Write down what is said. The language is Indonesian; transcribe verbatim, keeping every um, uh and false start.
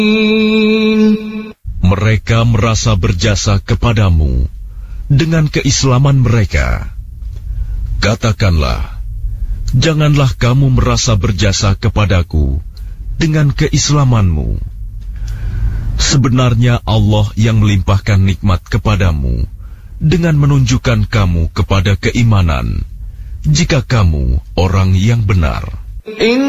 Mereka merasa berjasa kepadamu dengan keislaman mereka. Katakanlah, janganlah kamu merasa berjasa kepadaku dengan keislamanmu. Sebenarnya Allah yang melimpahkan nikmat kepadamu dengan menunjukkan kamu kepada keimanan, jika kamu orang yang benar.